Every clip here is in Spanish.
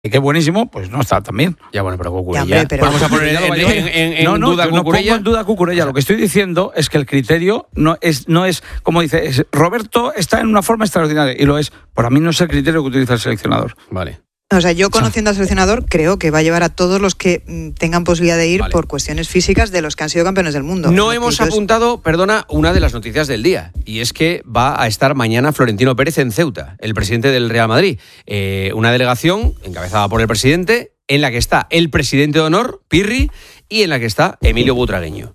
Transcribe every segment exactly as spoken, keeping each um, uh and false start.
que es buenísimo, pues no está tan bien. Ya, bueno, pero Cucurella. Ya, hombre, pero vamos a poner en, en, en, en no, no, duda yo no Cucurella. pongo en duda Cucurella. Lo que estoy diciendo es que el criterio no es, no es como dice, es, Roberto está en una forma extraordinaria, y lo es. Para mí no es el criterio que utiliza el seleccionador. Vale. O sea, yo conociendo al seleccionador creo que va a llevar a todos los que mm, tengan posibilidad de ir Vale. por cuestiones físicas de los que han sido campeones del mundo. No Lo hemos que entonces- apuntado, perdona, una de las noticias del día, y es que va a estar mañana Florentino Pérez en Ceuta, el presidente del Real Madrid. Eh, una delegación encabezada por el presidente, en la que está el presidente de honor, Pirri, y en la que está Emilio Butragueño.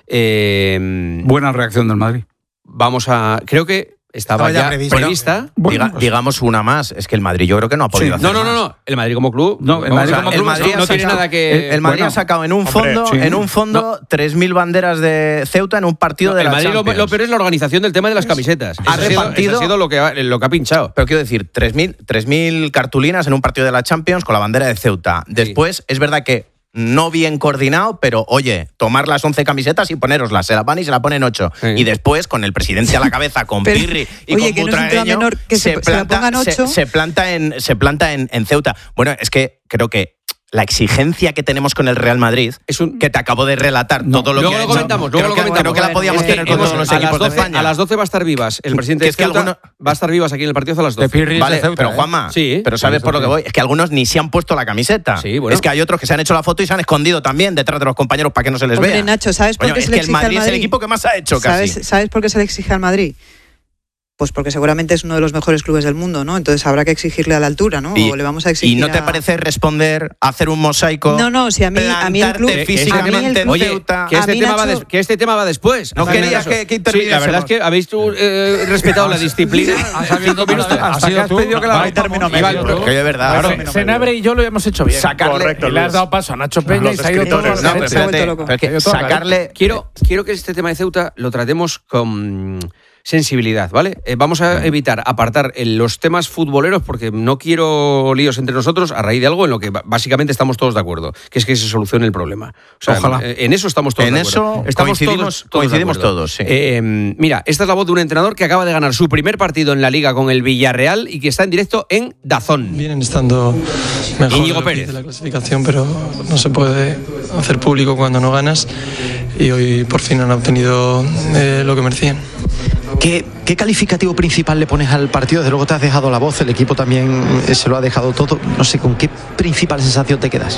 Eh, Buena reacción del Madrid. vamos a... Creo que estaba, Estaba ya ya previsto. prevista... Bueno, Diga- pues- digamos una más, es que el Madrid yo creo que no ha podido Sí. hacer No, no, no, más. no. El Madrid como club... No, el vamos Madrid a- como el club Madrid no ha tiene sacado- nada que... El, el Madrid bueno, ha sacado en un hombre, fondo, sí. en un fondo tres mil banderas de Ceuta en un partido No, de el la Madrid lo, Champions. lo peor es la organización del tema de las camisetas. Ha Eso ha sido, repartido- eso ha sido lo, que ha, lo que ha pinchado. Pero quiero decir, tres mil cartulinas en un partido de la Champions con la bandera de Ceuta. Después, es verdad que no bien coordinado, pero oye, tomar las once camisetas y ponéroslas, se las van y se la ponen ocho. Sí. Y después, con el presidente a la cabeza, con Pero, Pirri y oye, con que no es un tema Butragueño, menor que se- se la pongan se- ocho. se planta, en, se planta en, en Ceuta. Bueno, es que creo que la exigencia que tenemos con el Real Madrid, Es un- que te acabo de relatar No, todo lo luego que ha lo hecho, comentamos, luego creo lo que- comentamos. creo que la podíamos Es que tener con hemos- todos los a las equipos de doce España. A las doce va a estar vivas. El presidente Que de es que Ceuta alguno- va a estar vivas aquí en el partido a las De doce. Pirri Vale, de Ceuta, pero ¿eh? Juanma, Sí, pero sabes por por lo eso que sí. voy, es que algunos ni se han puesto la camiseta. Sí, bueno. Es que hay otros que se han hecho la foto y se han escondido también detrás de los compañeros para que no se les Hombre, vea. Nacho, ¿sabes por Coño, qué es se que le el exige al Madrid es el Madrid? equipo que más ha hecho casi. ¿Sabes, ¿Sabes por qué se le exige al Madrid? Pues porque seguramente es uno de los mejores clubes del mundo, ¿no? Entonces habrá que exigirle a la altura, ¿no? Y, o le vamos a exigir ¿Y no te a- parece responder, hacer un mosaico? No, no, si a mí, a mí el club... plantarte Que este físicamente tema- en Oye, Ceuta. que este, A mí, tema va Nacho- des- que este tema va después. No me quería digas que- eso. que Sí, la verdad interviniésemos. es que habéis tú, eh, respetado la disciplina. Has abierto Cinco minutos. hasta que has pedido que la Vale, término rompamos. medio, Iván, ¿no? Que de verdad. Claro, Claro, Senabre y yo lo hemos hecho bien. Sacarle- Correcto, y le has dado paso a Nacho Peña Los y se ha ido todo escritores. al No, pero garete. Se ha vuelto espérate, loco. pero es que Se ha ido todo al sacarle... Quiero, quiero que este tema de Ceuta lo tratemos con sensibilidad, ¿vale? Eh, vamos a evitar apartar eh, los temas futboleros porque no quiero líos entre nosotros a raíz de algo en lo que b- básicamente estamos todos de acuerdo, que es que se solucione el problema. O sea, Ojalá. eh, en eso estamos todos En de acuerdo. eso Estamos coincidimos- todos, todos de coincidimos acuerdo. todos, sí. Eh, mira, esta es la voz de un entrenador que acaba de ganar su primer partido en la Liga con el Villarreal y que está en directo en DAZN. Vienen estando mejor Íñigo de lo que Pérez. dice la clasificación, pero no se puede hacer público cuando no ganas y hoy por fin han obtenido eh, lo que merecían. ¿Qué, ¿Qué calificativo principal le pones al partido? Desde luego te has dejado la voz, el equipo también eh, se lo ha dejado todo. No sé, ¿con qué principal sensación te quedas?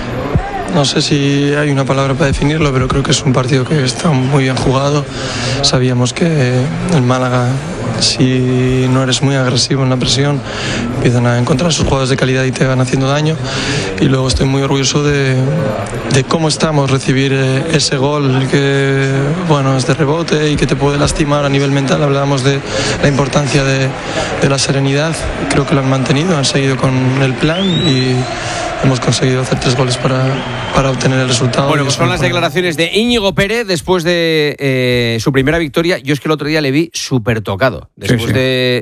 No sé si hay una palabra para definirlo, pero creo que es un partido que está muy bien jugado. Sabíamos que el Málaga, si no eres muy agresivo en la presión, empiezan a encontrar sus jugadores de calidad y te van haciendo daño. Y luego estoy muy orgulloso de, de cómo estamos, recibir eh, ese gol que bueno, es de rebote y que te puede lastimar a nivel mental. Hablábamos de la importancia de, de la serenidad. Creo que lo han mantenido, han seguido con el plan y hemos conseguido hacer tres goles para, para obtener el resultado. Bueno, Y pues eso son me las pone- declaraciones de Íñigo Pérez después de eh, su primera victoria. Yo es que el otro día le vi súper tocado. Después Sí, sí.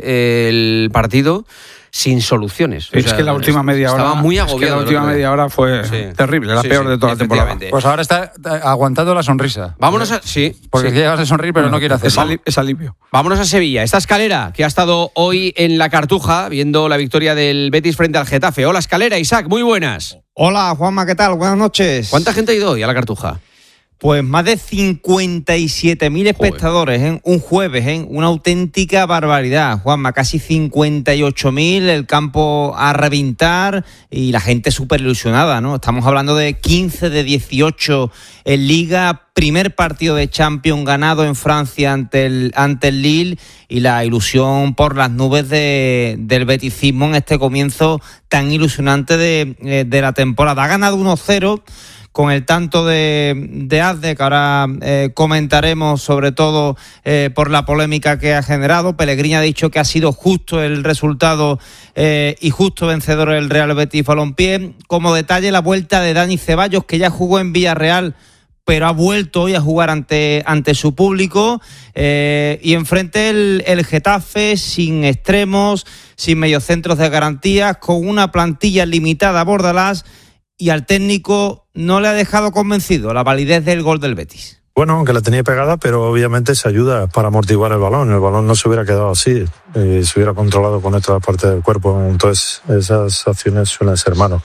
del partido, sin soluciones. O Es sea, que la última media hora. Estaba muy es que agobiado. la el última otro día. media hora fue Sí. terrible, la Sí, peor sí, de toda la temporada. efectivamente. Pues ahora está eh, aguantando la sonrisa. Vámonos a. Sí. Porque sí. llegas de sonreír, pero no quiere es, hacerlo. ali- es alivio. Vámonos a Sevilla. Esta Escalera, que ha estado hoy en la Cartuja viendo la victoria del Betis frente al Getafe. Hola, Escalera, Isaac, muy buenas. Hola Juanma, ¿qué tal? Buenas noches. ¿Cuánta gente ha ido hoy a la Cartuja? Pues más de cincuenta y siete mil espectadores en un jueves, en una auténtica barbaridad. Juanma, casi cincuenta y ocho mil, el campo a reventar y la gente súper ilusionada, ¿no? Estamos hablando de quince de dieciocho en Liga, primer partido de Champions ganado en Francia ante el, ante el Lille y la ilusión por las nubes de, del beticismo en este comienzo tan ilusionante de, de la temporada. Ha ganado uno cero. Con el tanto de, de Azde, que ahora eh, comentaremos sobre todo eh, por la polémica que ha generado. Pellegrini ha dicho que ha sido justo el resultado eh, y justo vencedor el Real Betis Balompié. Como detalle, la vuelta de Dani Ceballos, que ya jugó en Villarreal, pero ha vuelto hoy a jugar ante, ante su público. Eh, y enfrente el, el Getafe, sin extremos, sin mediocentros de garantías, con una plantilla limitada a Bordalás, y al técnico no le ha dejado convencido la validez del gol del Betis. Bueno, aunque la tenía pegada, pero obviamente se ayuda para amortiguar el balón. El balón no se hubiera quedado así, y se hubiera controlado con otra parte del cuerpo. Entonces, esas acciones suelen ser manos.